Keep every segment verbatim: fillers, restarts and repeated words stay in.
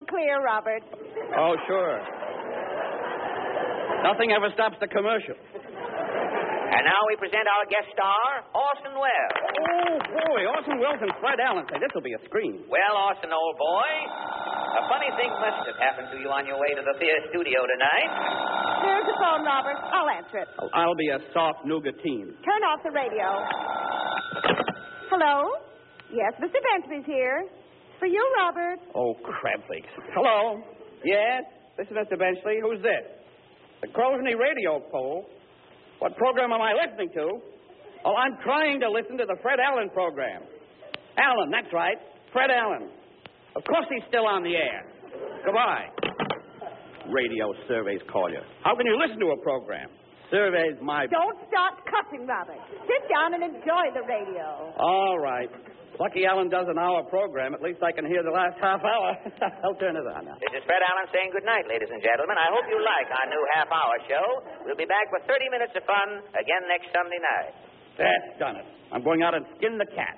clear, Robert. Oh, sure. Nothing ever stops the commercial. And now we present our guest star, Orson Welles. Oh, boy, Orson Welles and Fred Allen. Say, this will be a scream. Well, Orson, old boy, a funny thing must have happened to you on your way to the theater studio tonight. There's the phone, Robert. I'll answer it. Oh, I'll be a soft nougatine. Turn off the radio. Hello? Yes, Mister Benchley's here. For you, Robert. Oh, crabflakes. Hello? Yes? This is Mister Benchley. Who's this? The Crosney radio poll. What program am I listening to? Oh, I'm trying to listen to the Fred Allen program. Allen, that's right. Fred Allen. Of course he's still on the air. Goodbye. Radio surveys call you. How can you listen to a program? Surveys my... Don't start cussing, Robert. Sit down and enjoy the radio. All right. Lucky Allen does an hour program. At least I can hear the last half hour. I'll turn it on now. This is Fred Allen saying good night, ladies and gentlemen. I hope you like our new half-hour show. We'll be back with thirty minutes of fun again next Sunday night. That's done it. I'm going out and skin the cat.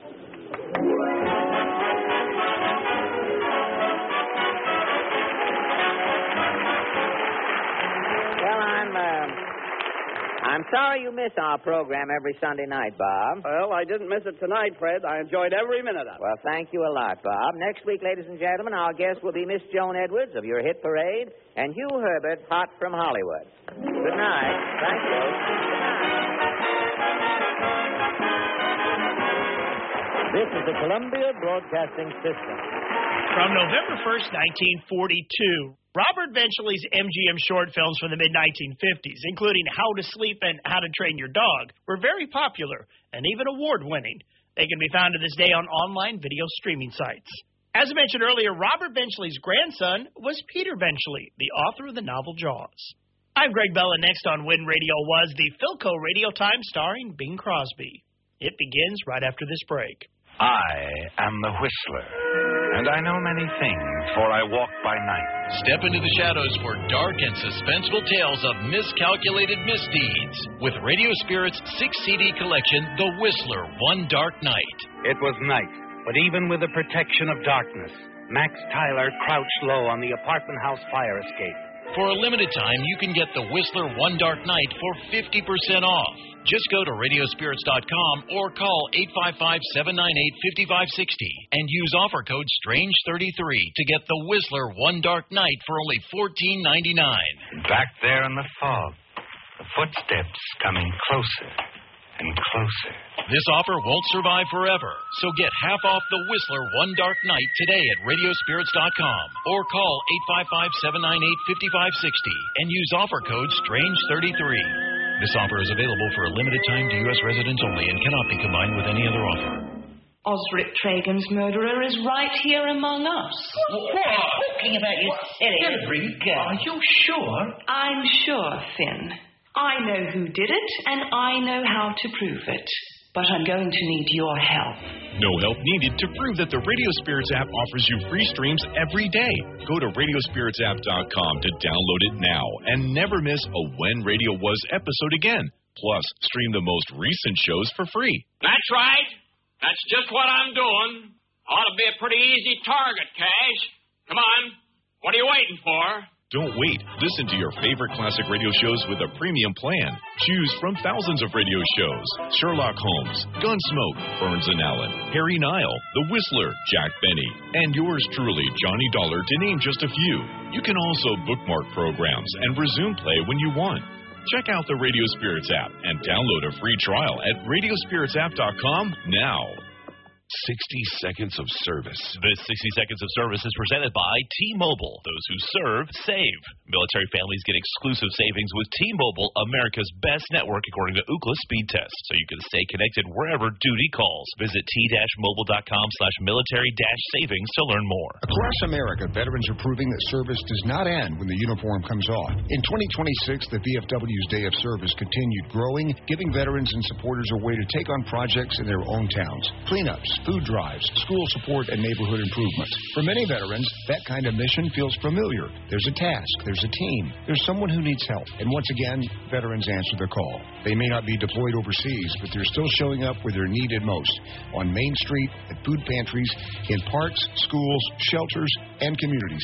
Well, I'm, uh... I'm sorry you miss our program every Sunday night, Bob. Well, I didn't miss it tonight, Fred. I enjoyed every minute of it. Well, thank you a lot, Bob. Next week, ladies and gentlemen, our guest will be Miss Joan Edwards of your hit parade and Hugh Herbert, hot from Hollywood. Good night. Thank you. Good night. This is the Columbia Broadcasting System. From November first, nineteen forty-two, Robert Benchley's M G M short films from the mid nineteen fifties, including How to Sleep and How to Train Your Dog, were very popular and even award-winning. They can be found to this day on online video streaming sites. As I mentioned earlier, Robert Benchley's grandson was Peter Benchley, the author of the novel Jaws. I'm Greg Bell, and next on Win Radio was the Philco Radio Time starring Bing Crosby. It begins right after this break. I am the Whistler, and I know many things, for I walk by night. Step into the shadows for dark and suspenseful tales of miscalculated misdeeds with Radio Spirit's six-C D collection, The Whistler, One Dark Night. It was night, but even with the protection of darkness, Max Tyler crouched low on the apartment house fire escape. For a limited time, you can get The Whistler, One Dark Night for fifty percent off. Just go to radio spirits dot com or call eight five five, seven nine eight, five five six zero and use offer code strange thirty-three to get The Whistler, One Dark Night for only fourteen ninety-nine. Back there in the fog, the footsteps coming closer and closer. This offer won't survive forever, so get half off The Whistler, One Dark Night today at radio spirits dot com or call eight five five, seven nine eight, five five six zero and use offer code strange thirty-three. This offer is available for a limited time to U S residents only and cannot be combined with any other offer. Osric Tragan's murderer is right here among us. What? Talking about you silly... Henry, are you sure? I'm sure, Finn. I know who did it, and I know how to prove it. But I'm going to need your help. No help needed to prove that the Radio Spirits app offers you free streams every day. Go to radio spirits app dot com to download it now and never miss a When Radio Was episode again. Plus, stream the most recent shows for free. That's right. That's just what I'm doing. Ought to be a pretty easy target, Cash. Come on. What are you waiting for? Don't wait. Listen to your favorite classic radio shows with a premium plan. Choose from thousands of radio shows. Sherlock Holmes, Gunsmoke, Burns and Allen, Harry Nile, The Whistler, Jack Benny, and yours truly, Johnny Dollar, to name just a few. You can also bookmark programs and resume play when you want. Check out the Radio Spirits app and download a free trial at radio spirits app dot com now. sixty seconds of service. This sixty seconds of service is presented by T-Mobile. Those who serve, save. Military families get exclusive savings with T-Mobile, America's best network according to Ookla speed test, so you can stay connected wherever duty calls. Visit t-mobile.com slash military dash savings to learn more. Across America, veterans are proving that service does not end when the uniform comes off. In twenty twenty-six, the V F W's Day of Service continued growing, giving veterans and supporters a way to take on projects in their own towns. Cleanups, food drives, school support, and neighborhood improvements. For many veterans, that kind of mission feels familiar. There's a task, there's a team, there's someone who needs help. And once again, veterans answer the call. They may not be deployed overseas, but they're still showing up where they're needed most. On Main Street, at food pantries, in parks, schools, shelters, and community